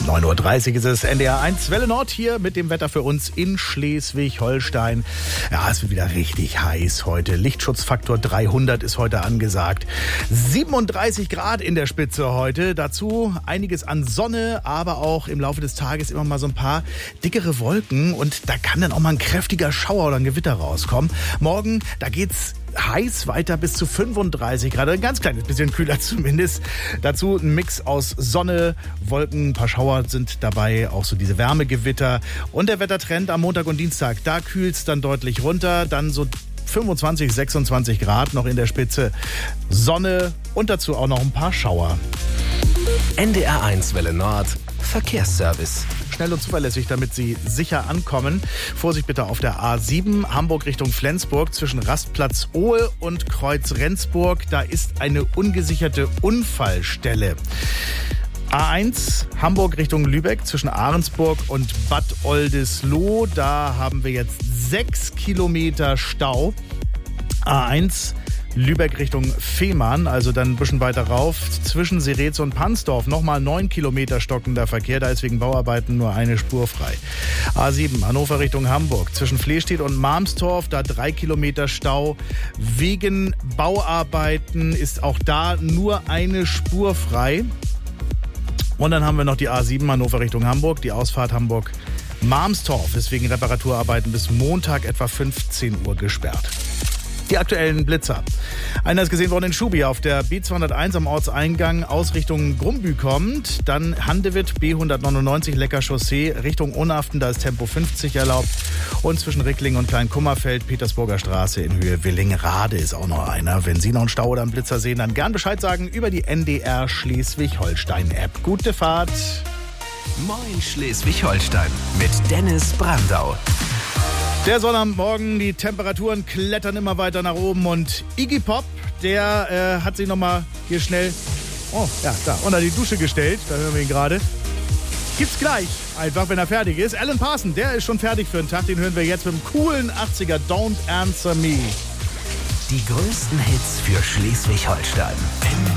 9:30 Uhr ist es, NDR 1 Welle Nord hier mit dem Wetter für uns in Schleswig-Holstein. Ja, es wird wieder richtig heiß heute. Lichtschutzfaktor 300 ist heute angesagt. 37 Grad in der Spitze heute. Dazu einiges an Sonne, aber auch im Laufe des Tages immer mal so ein paar dickere Wolken. Und da kann dann auch mal ein kräftiger Schauer oder ein Gewitter rauskommen. Morgen, da geht's heiß weiter bis zu 35 Grad. Ein ganz kleines bisschen kühler zumindest. Dazu ein Mix aus Sonne, Wolken, ein paar Schauer sind dabei, auch so diese Wärmegewitter. Und der Wettertrend am Montag und Dienstag, da kühlt es dann deutlich runter. Dann so 25, 26 Grad noch in der Spitze. Sonne und dazu auch noch ein paar Schauer. NDR 1 Welle Nord, Verkehrsservice. Schnell und zuverlässig, damit Sie sicher ankommen. Vorsicht bitte auf der A7, Hamburg Richtung Flensburg, zwischen Rastplatz Ohe und Kreuz Rendsburg. Da ist eine ungesicherte Unfallstelle. A1, Hamburg Richtung Lübeck, zwischen Ahrensburg und Bad Oldesloe. Da haben wir jetzt 6 Kilometer Stau. A1, Lübeck Richtung Fehmarn, also dann ein bisschen weiter rauf, zwischen Serez und Pansdorf nochmal 9 Kilometer stockender Verkehr, da ist wegen Bauarbeiten nur eine Spur frei. A7, Hannover Richtung Hamburg, zwischen Flehstedt und Marmstorf, da 3 Kilometer Stau. Wegen Bauarbeiten ist auch da nur eine Spur frei. Und dann haben wir noch die A7, Hannover Richtung Hamburg, die Ausfahrt Hamburg-Marmstorf ist wegen Reparaturarbeiten bis Montag etwa 15 Uhr gesperrt. Die aktuellen Blitzer. Einer ist gesehen worden in Schubi auf der B201 am Ortseingang aus Richtung Grumbü kommt. Dann Handewitt, B199 Lecker Chaussee Richtung Unaften, da ist Tempo 50 erlaubt. Und zwischen Rickling und Kleinkummerfeld, Petersburger Straße in Höhe Willingrade ist auch noch einer. Wenn Sie noch einen Stau oder einen Blitzer sehen, dann gern Bescheid sagen über die NDR Schleswig-Holstein-App. Gute Fahrt. Moin Schleswig-Holstein mit Dennis Brandau. Der Sonnabendmorgen, die Temperaturen klettern immer weiter nach oben und Iggy Pop, der hat sich nochmal hier schnell, unter die Dusche gestellt, da hören wir ihn gerade. Gibt's gleich, einfach wenn er fertig ist. Alan Parsons, der ist schon fertig für den Tag, den hören wir jetzt mit dem coolen 80er Don't Answer Me. Die größten Hits für Schleswig-Holstein.